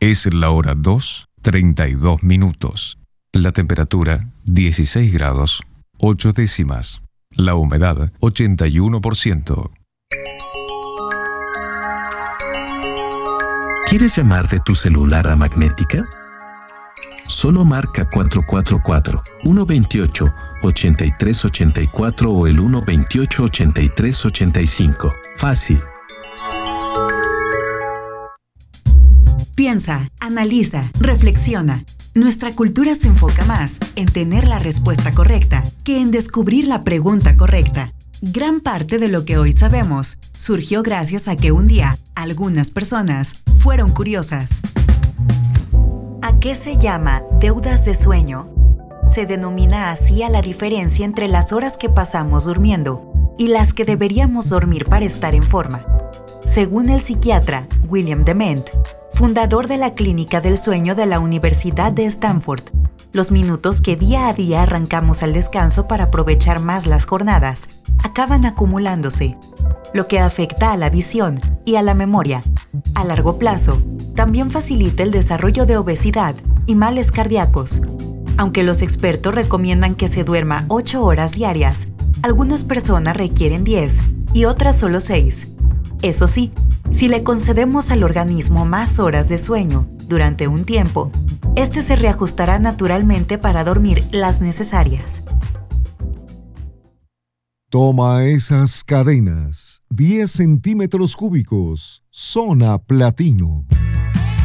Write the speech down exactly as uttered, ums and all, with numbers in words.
Es la hora dos, treinta y dos minutos. La temperatura, dieciséis grados, ocho décimas. La humedad, ochenta y uno por ciento. ¿Quieres llamar de tu celular a Magnética? Solo marca cuatro cuatro cuatro, uno dos ocho, ocho tres ocho cuatro o el uno dos ocho, ocho tres ocho cinco. Fácil. Piensa, analiza, reflexiona. Nuestra cultura se enfoca más en tener la respuesta correcta que en descubrir la pregunta correcta. Gran parte de lo que hoy sabemos surgió gracias a que un día algunas personas fueron curiosas. ¿A qué se llama deudas de sueño? Se denomina así a la diferencia entre las horas que pasamos durmiendo y las que deberíamos dormir para estar en forma. Según el psiquiatra William Dement, fundador de la Clínica del Sueño de la Universidad de Stanford, los minutos que día a día arrancamos al descanso para aprovechar más las jornadas acaban acumulándose, lo que afecta a la visión y a la memoria. A largo plazo, también facilita el desarrollo de obesidad y males cardíacos. Aunque los expertos recomiendan que se duerma ocho horas diarias, algunas personas requieren diez y otras solo seis. Eso sí, si le concedemos al organismo más horas de sueño durante un tiempo, este se reajustará naturalmente para dormir las necesarias. Toma esas cadenas, diez centímetros cúbicos, zona platino.